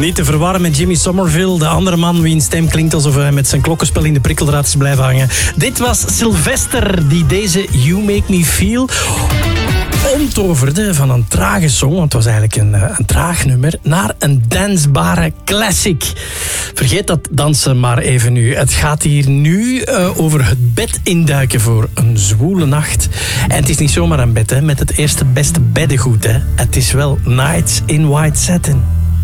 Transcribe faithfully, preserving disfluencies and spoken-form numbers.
Niet te verwarren met Jimmy Somerville, de andere man wiens stem klinkt alsof hij met zijn klokkenspel in de prikkeldraad is blijven hangen. Dit was Sylvester die deze You Make Me Feel omtoverde van een trage song, want het was eigenlijk een, een traag nummer, naar een dansbare classic. Vergeet dat dansen maar even nu. Het gaat hier nu uh, over het bed induiken voor een zwoele nacht. En het is niet zomaar een bed, hè, met het eerste beste beddengoed. Hè. Het is wel Nights in White Satin.